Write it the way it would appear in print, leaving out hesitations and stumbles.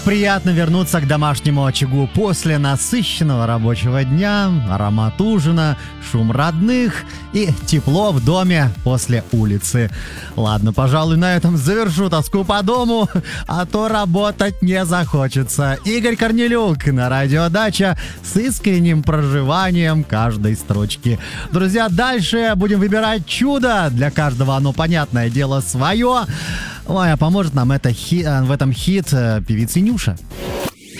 Приятно вернуться к домашнему очагу после насыщенного рабочего дня, аромат ужина, шум родных и тепло в доме после улицы. Ладно, пожалуй, на этом завершу тоску по дому, а то работать не захочется. Игорь Корнелюк на Радио Дача с искренним проживанием каждой строчки. Друзья, дальше будем выбирать чудо. Для каждого оно, понятное дело, свое. Ой, а поможет нам в этом хит певицы Нюша.